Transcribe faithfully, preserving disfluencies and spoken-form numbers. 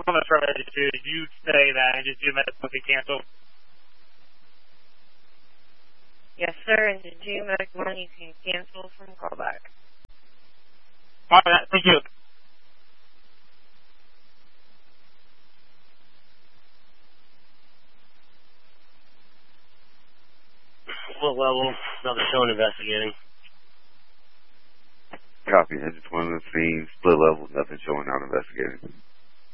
on the front edge, too. You say that and just do medical cancel. Yes, sir, and to do medical one, you can cancel from callback. All right, thank you. What level? Another showing investigating. Copy. I just wanted to see split level, nothing showing out investigating.